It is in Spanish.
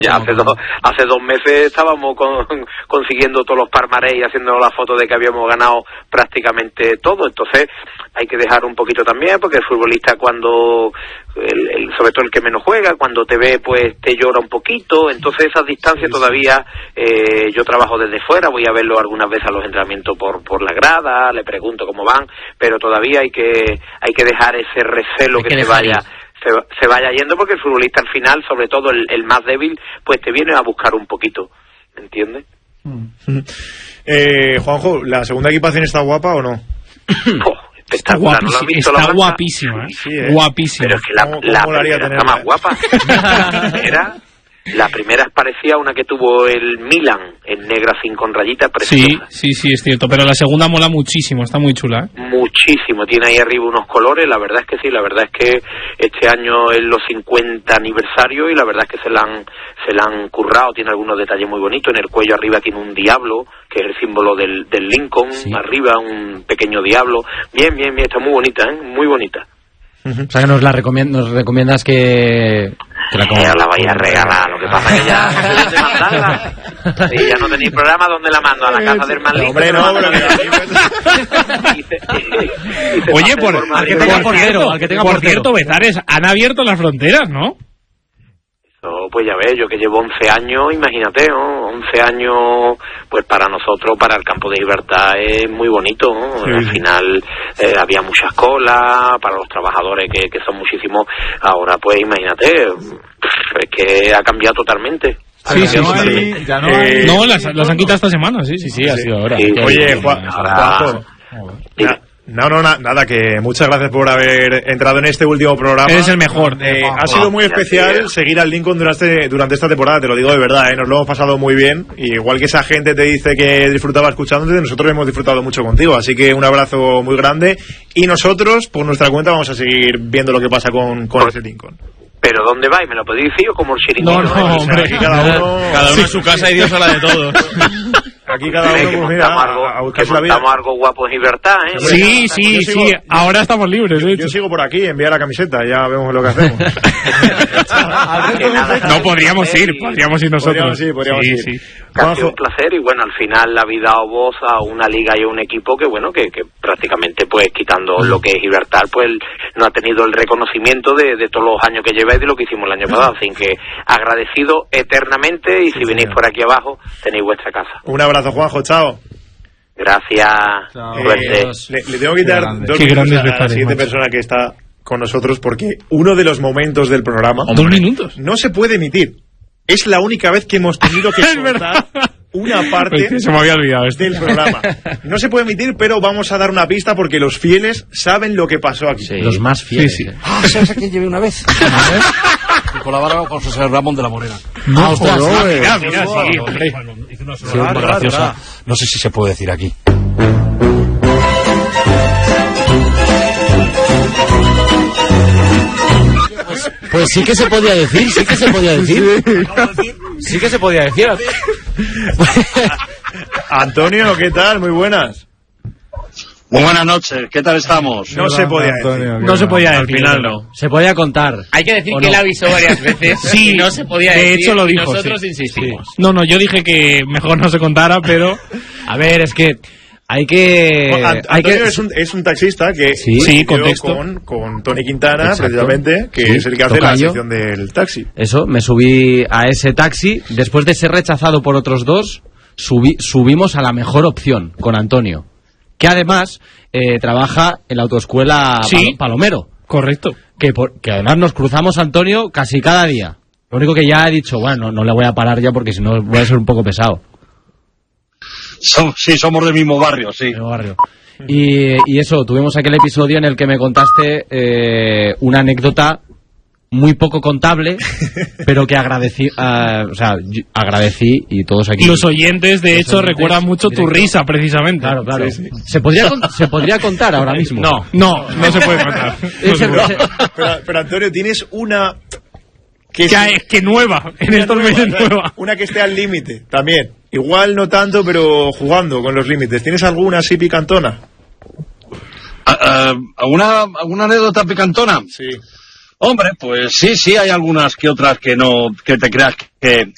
Ya hace 2 meses estábamos consiguiendo todos los palmarés y haciendo la foto de que habíamos ganado prácticamente todo. Entonces hay que dejar un poquito también, porque el futbolista cuando, sobre todo el que menos juega, cuando te ve pues te llora un poquito. Entonces esas distancias todavía, yo trabajo desde fuera, voy a verlo algunas veces a los entrenamientos por la grada, le pregunto cómo van, pero todavía hay que dejar ese recelo que se vaya yendo, porque el futbolista al final, sobre todo el más débil, pues te viene a buscar un poquito, ¿me entiendes? Juanjo, ¿la segunda equipación está guapa o no? Está guapísima, sí, guapísima. Pero es que la primera está más guapa. La primera parecía una que tuvo el Milan, en negra sin con rayita, preciosa. Sí, es cierto, pero la segunda mola muchísimo, está muy chula, ¿eh? Muchísimo, tiene ahí arriba unos colores, la verdad es que sí, la verdad es que este año es los 50 aniversario y la verdad es que se la han currado, tiene algunos detalles muy bonitos, en el cuello arriba tiene un diablo, que es el símbolo del Lincoln, arriba un pequeño diablo, bien, está muy bonita, muy bonita. O sea que nos recomiendas que la vaya a regalar, lo que pasa es que ya y ya no tenéis programa, ¿dónde la mando? A la casa del más lindo. Hombre, no, oye, por cierto, Bezares, han abierto las fronteras, ¿no? Pues ya ves, yo que llevo 11 años, imagínate, ¿no? 11 años, pues para nosotros, para el campo de Libertad es muy bonito, ¿no? Sí. Al final había muchas colas, para los trabajadores que son muchísimos, ahora pues imagínate, es que ha cambiado totalmente. No, las han quitado esta semana, sí, ha sido ahora. Sí, oye, Juanjo. Nada, que muchas gracias por haber entrado en este último programa. Eres el mejor. Ha sido muy especial seguir al Lincoln durante esta temporada, te lo digo de verdad, nos lo hemos pasado muy bien. Y igual que esa gente te dice que disfrutaba escuchándote, nosotros hemos disfrutado mucho contigo. Así que un abrazo muy grande. Y nosotros, por nuestra cuenta, vamos a seguir viendo lo que pasa con ese Lincoln. ¿Pero dónde vais? ¿Me lo podéis decir o como el chiringuito? No, hombre. Aquí cada uno en su casa y Dios habla de todos. Aquí cada uno, pues mira, a buscarse la vida. Estamos algo guapos en Libertad, ¿eh? Sí, ahora estamos libres. Yo sigo por aquí, envía la camiseta, ya vemos lo que hacemos. No, podríamos ir nosotros. Podríamos ir. Sí. Ha sido un placer y bueno, al final la vida o voz a una liga y a un equipo que bueno, que prácticamente pues quitando lo que es Libertad, pues no ha tenido el reconocimiento de todos los años que lleváis de lo que hicimos el año pasado, así que agradecido eternamente y si venís por aquí abajo tenéis vuestra casa. Un abrazo, Juanjo, chao. Gracias. Le tengo que quitar 2 minutos a la siguiente persona que está con nosotros porque uno de los momentos del programa 2 minutos no se puede emitir. Es la única vez que hemos tenido que cortar una parte se me había olvidado del programa. No se puede emitir, pero vamos a dar una pista porque los fieles saben lo que pasó aquí. Sí. Los más fieles. Sí. ¿Sabes a quién llevé una vez? Colaboraba con José Ramón de la Morena. Mira, sí, hombre. Hizo una sola graciosa. No sé si se puede decir aquí. Pues sí que se podía decir, Sí que se podía decir. Antonio, ¿qué tal? Muy buenas. Muy buenas noches, ¿qué tal estamos? No se podía decir. No se podía decir. Al final no. Se podía contar. Hay que decir que él avisó varias veces. Sí, no se podía decir. De hecho lo dijo. Nosotros insistimos. No, yo dije que mejor no se contara, pero... A ver, es que... Hay que... Antonio es un taxista que contexto con Tony Quintana, exacto, precisamente, que es el que hace la sección del taxi. Eso, me subí a ese taxi. Después de ser rechazado por otros 2, subimos a la mejor opción, con Antonio. Que además trabaja en la autoescuela Palomero. Correcto. Que además nos cruzamos, Antonio, casi cada día. Lo único que ya he dicho, bueno, no le voy a parar ya porque si no voy a ser un poco pesado. Sí, somos del mismo barrio, sí. Mismo barrio. Y eso, tuvimos aquel episodio en el que me contaste una anécdota muy poco contable, pero que agradecí y todos aquí. Los oyentes, de hecho, recuerdan mucho tu risa, precisamente. Claro. Sí. ¿Se podría contar ahora mismo? No se puede contar. Pero Antonio, tienes una... Que nueva, en estos meses nueva. Una que esté al límite, también. Igual no tanto, pero jugando con los límites. ¿Tienes alguna así picantona? ¿Alguna anécdota picantona? Sí. Hombre, pues sí, hay algunas que otras que no, que te creas que